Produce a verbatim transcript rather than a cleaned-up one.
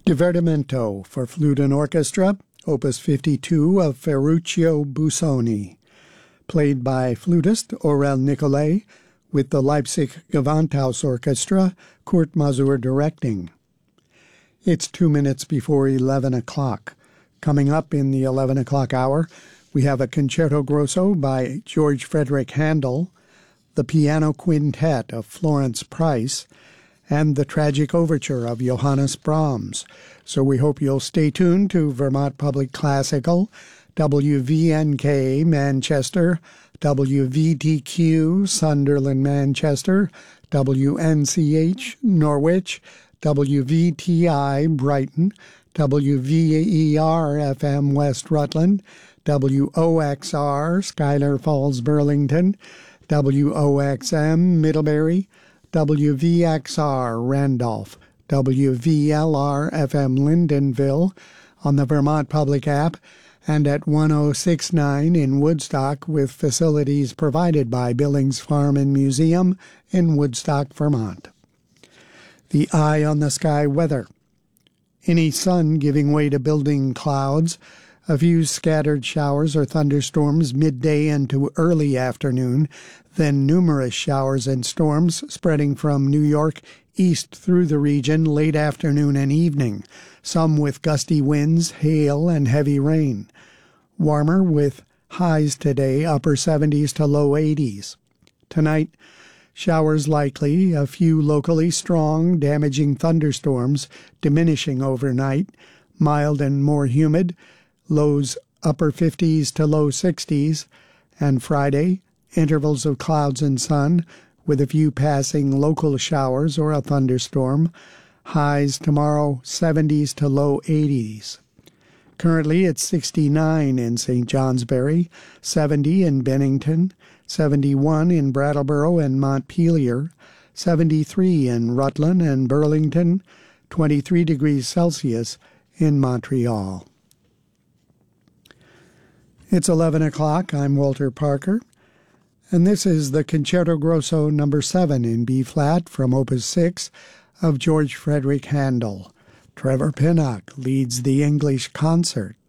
Divertimento for flute and orchestra, opus fifty-two of Ferruccio Busoni, played by flutist Aurel Nicolai with the Leipzig Gewandhaus Orchestra, Kurt Masur directing. It's two minutes before eleven o'clock. Coming up in the eleven o'clock hour, we have a Concerto Grosso by George Frederick Handel, the Piano Quintet of Florence Price, and the Tragic Overture of Johannes Brahms. So we hope you'll stay tuned to Vermont Public Classical, W V N K Manchester, W V T Q Sunderland Manchester, W N C H Norwich, W V T I Brighton, W V E R F M West Rutland, W O X R Schuyler Falls Burlington, W O X M Middlebury, W V X R Randolph, W V L R F M Lyndonville on the Vermont Public app, and at one oh six point nine in Woodstock with facilities provided by Billings Farm and Museum in Woodstock, Vermont. The Eye on the Sky weather. Any sun giving way to building clouds, a few scattered showers or thunderstorms midday into early afternoon, then numerous showers and storms spreading from New York east through the region late afternoon and evening, some with gusty winds, hail, and heavy rain. Warmer with highs today, upper seventies to low eighties. Tonight, showers likely, a few locally strong, damaging thunderstorms diminishing overnight, mild and more humid, lows upper fifties to low sixties, and Friday, intervals of clouds and sun with a few passing local showers or a thunderstorm, highs tomorrow seventies to low eighties. Currently it's sixty-nine in Saint Johnsbury, seventy in Bennington, seventy-one in Brattleboro and Montpelier, seventy-three in Rutland and Burlington, twenty-three degrees Celsius in Montreal. It's eleven o'clock. I'm Walter Parker, and this is the Concerto Grosso number seven in B-flat from Opus six of George Frederick Handel. Trevor Pinnock leads the English concert.